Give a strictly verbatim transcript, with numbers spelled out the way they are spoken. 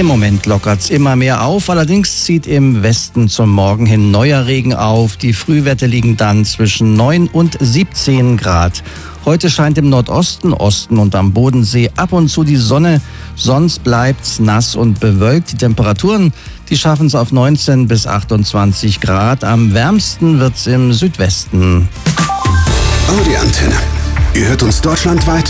Im Moment lockert's immer mehr auf, allerdings zieht im Westen zum Morgen hin neuer Regen auf. Die Frühwerte liegen dann zwischen neun und siebzehn Grad. Heute scheint im Nordosten, Osten und am Bodensee ab und zu die Sonne. Sonst bleibt's nass und bewölkt. Die Temperaturen, die schaffen es auf neunzehn bis achtundzwanzig Grad. Am wärmsten wird's im Südwesten. Audi Antenne. Ihr hört uns deutschlandweit